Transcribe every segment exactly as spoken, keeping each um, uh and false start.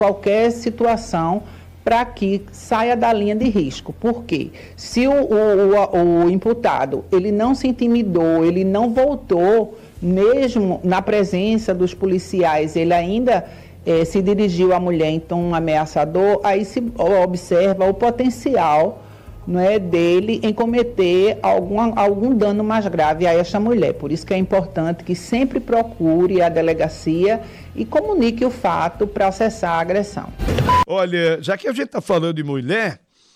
qualquer situação para que saia da linha de risco. Por quê? Se o, o, o imputado ele não se intimidou, ele não voltou, mesmo na presença dos policiais, ele ainda eh, se dirigiu à mulher em tom ameaçador, aí se observa o potencial, não é, dele em cometer algum, algum dano mais grave a esta mulher. Por isso que é importante que sempre procure a delegacia e comunique o fato para cessar a agressão. Olha, já que a gente está falando de mulher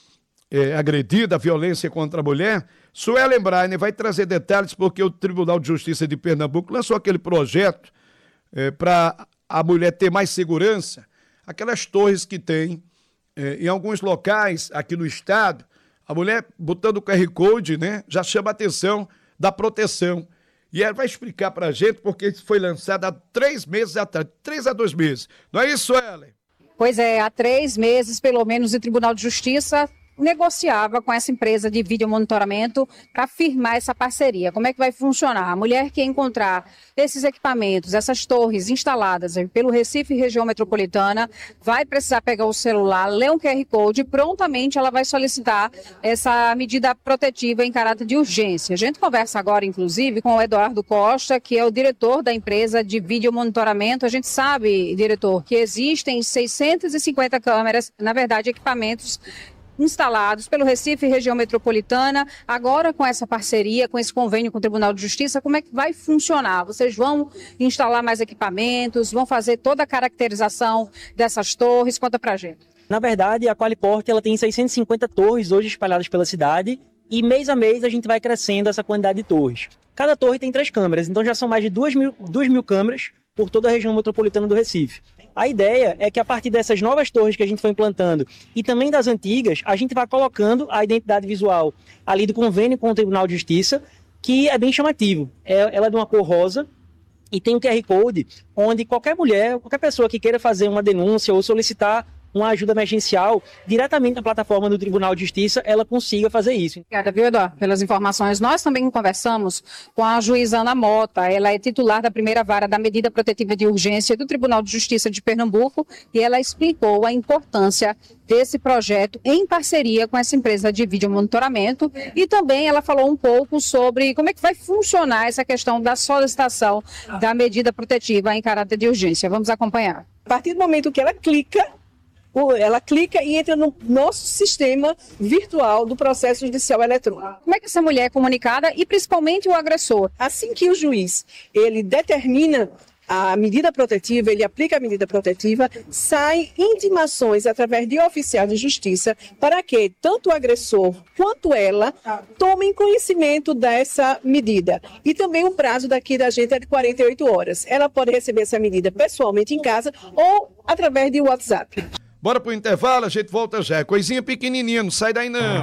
é, agredida, violência contra a mulher, Suelen Brainer vai trazer detalhes porque o Tribunal de Justiça de Pernambuco lançou aquele projeto é, para a mulher ter mais segurança, aquelas torres que tem é, em alguns locais aqui no estado, a mulher botando o Q R Code, né, já chama a atenção da proteção. E ela vai explicar para a gente porque isso foi lançado há três meses atrás, três a dois meses. Não é isso, Ellen? Pois é, há três meses, pelo menos, o Tribunal de Justiça negociava com essa empresa de vídeo monitoramento para firmar essa parceria. Como é que vai funcionar? A mulher que encontrar esses equipamentos, essas torres instaladas pelo Recife e região metropolitana, vai precisar pegar o celular, ler um Q R Code e prontamente ela vai solicitar essa medida protetiva em caráter de urgência. A gente conversa agora, inclusive, com o Eduardo Costa, que é o diretor da empresa de vídeo monitoramento. A gente sabe, diretor, que existem seiscentas e cinquenta câmeras, na verdade, equipamentos instalados pelo Recife e região metropolitana. Agora, com essa parceria, com esse convênio com o Tribunal de Justiça, como é que vai funcionar? Vocês vão instalar mais equipamentos, vão fazer toda a caracterização dessas torres? Conta pra gente. Na verdade, a Qualiport ela tem seiscentas e cinquenta torres hoje espalhadas pela cidade e mês a mês a gente vai crescendo essa quantidade de torres. Cada torre tem três câmeras, então já são mais de duas mil, duas mil câmeras por toda a região metropolitana do Recife. A ideia é que a partir dessas novas torres que a gente foi implantando e também das antigas, a gente vai colocando a identidade visual ali do convênio com o Tribunal de Justiça, que é bem chamativo. É, ela é de uma cor rosa e tem um Q R Code onde qualquer mulher, qualquer pessoa que queira fazer uma denúncia ou solicitar uma ajuda emergencial diretamente na plataforma do Tribunal de Justiça, ela consiga fazer isso. Obrigada, viu, Eduardo, pelas informações. Nós também conversamos com a juíza Ana Mota. Ela é titular da primeira vara da medida protetiva de urgência do Tribunal de Justiça de Pernambuco e ela explicou a importância desse projeto em parceria com essa empresa de vídeo monitoramento e também ela falou um pouco sobre como é que vai funcionar essa questão da solicitação da medida protetiva em caráter de urgência. Vamos acompanhar. A partir do momento que ela clica, ela clica e entra no nosso sistema virtual do processo judicial eletrônico. Como é que essa mulher é comunicada e principalmente o agressor? Assim que o juiz ele determina a medida protetiva, ele aplica a medida protetiva, saem intimações através de oficiais de justiça para que tanto o agressor quanto ela tomem conhecimento dessa medida. E também o prazo daqui da gente é de quarenta e oito horas. Ela pode receber essa medida pessoalmente em casa ou através de WhatsApp. Bora pro intervalo, a gente volta já. Coisinha pequenininha, não sai daí não.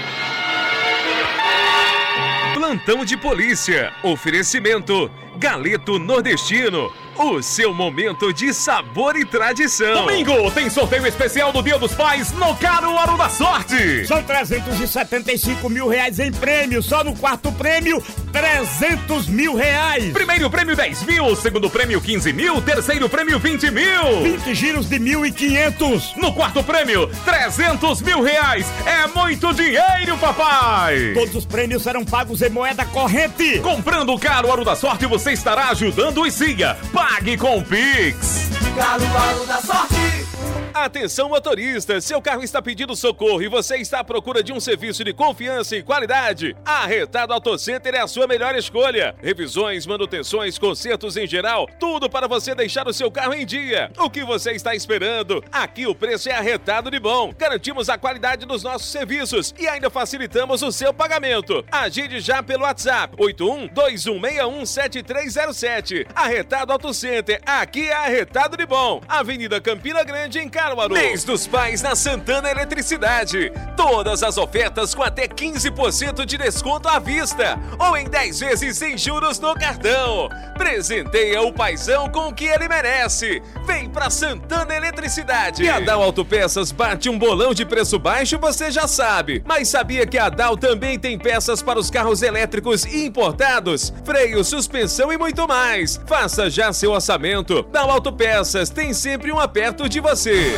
Plantão de polícia. Oferecimento Galeto Nordestino. O seu momento de sabor e tradição. Domingo tem sorteio especial do Dia dos Pais no Caruaru da Sorte. São trezentos e setenta e cinco mil reais em prêmio. Só no quarto prêmio, trezentos mil reais. Primeiro prêmio dez mil, segundo prêmio quinze mil, terceiro prêmio vinte mil. vinte giros de mil e quinhentos. No quarto prêmio, trezentos mil reais. É muito dinheiro, papai. Todos os prêmios serão pagos em moeda corrente. Comprando o Caruaru da Sorte, você estará ajudando o Siga. Pague com o Pix. Caruaru da Sorte. Atenção, motorista, seu carro está pedindo socorro e você está à procura de um serviço de confiança e qualidade? A Retado Auto Center é a sua melhor escolha. Revisões, manutenções, consertos em geral, tudo para você deixar o seu carro em dia. O que você está esperando? Aqui o preço é arretado de bom. Garantimos a qualidade dos nossos serviços e ainda facilitamos o seu pagamento. Agende já pelo WhatsApp oito um dois um seis um sete três zero sete. Arretado Auto Center, aqui é arretado de bom. Avenida Campina Grande, em Caruaru. Caruaru. Mês dos Pais na Santana Eletricidade. Todas as ofertas com até quinze por cento de desconto à vista ou em dez vezes sem juros no cartão. Presenteia o paizão com o que ele merece. Vem pra Santana Eletricidade. E a Dal Autopeças bate um bolão de preço baixo, você já sabe. Mas sabia que a Dal também tem peças para os carros elétricos importados? Freio, suspensão e muito mais. Faça já seu orçamento. Dal Autopeças tem sempre um aperto de você.